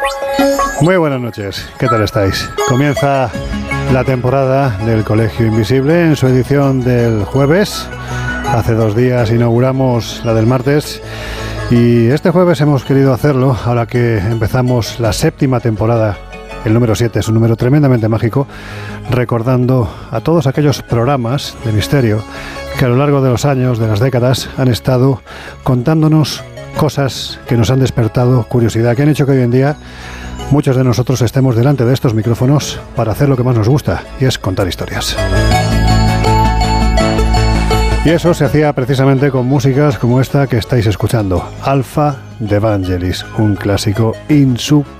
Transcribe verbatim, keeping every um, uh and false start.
Muy buenas noches, ¿qué tal estáis? Comienza la temporada del Colegio Invisible en su edición del jueves. Hace dos días inauguramos la del martes y este jueves hemos querido hacerlo ahora que empezamos la séptima temporada. El número siete es un número tremendamente mágico, recordando a todos aquellos programas de misterio que a lo largo de los años, de las décadas, han estado contándonos cosas que nos han despertado curiosidad, que han hecho que hoy en día muchos de nosotros estemos delante de estos micrófonos para hacer lo que más nos gusta, y es contar historias. Y eso se hacía precisamente con músicas como esta que estáis escuchando, Alpha de Vangelis, un clásico insuperable.